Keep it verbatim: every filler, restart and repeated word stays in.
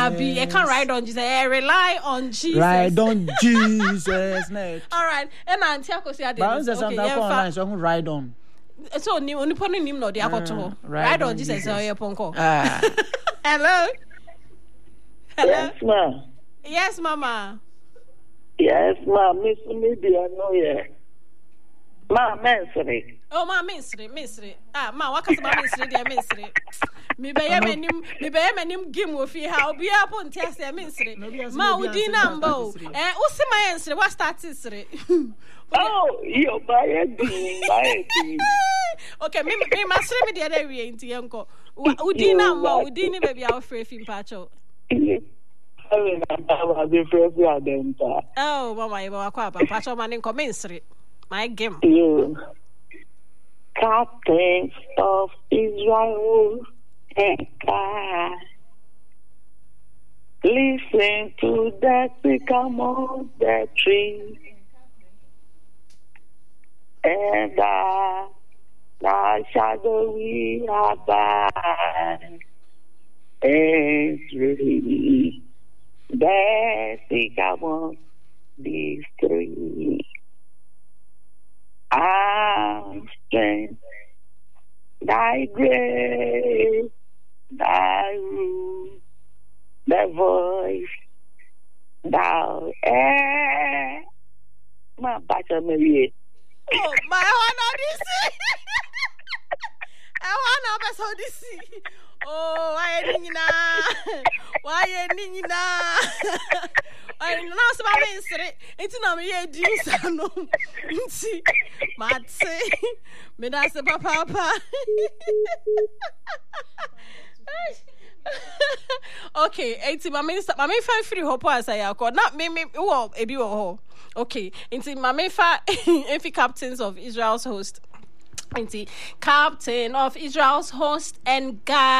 Abi, I can't ride on Jesus. I rely on Jesus. Ride on Jesus. Next. All right. And Auntie Ako say But I say okay, online, so I ride on. So ni oni pon nim no de akoto. Ride on Jesus say ye ponko. Ah. Hello. Hello. Yes, ma. Yes, mama. Yes, ma. Miss me dear no yeah. Ma, mensri. Oh, ma, mensri, mensri. Ah, ma, what kind of mensri dear mensri? Me be ye menim, me be ye menim game wo fi ha obi apon ti ase mensri. Ma, udi nambo. Eh, usi ma mensri, what start sri? Oh, you buy it, buy it. Okay, me me masri me dear dey we nti yenko. Udi nambo, udi ni baby a free film pacho. Oh, mama, you wa kwa pa pacho manin ko mensri. My game. You captains of Israel and God. Listen to the sycamore the tree. And uh, the shadow we abide. And tree. The sycamore these three. I'm strength, thy grace, thy rule, thy voice, thou air. My battle, Mary. Oh, my one on this. I want to be this. Oh, why you na? Why you na? I know some mensri. It's not me a dear son. See, Matse, me that's the papa. Okay, it's my minister. My main fan free hope as I have not me me. Well, a be ho. Okay, it's my main fan. If captains of Israel's host. Captain of Israel's host and God.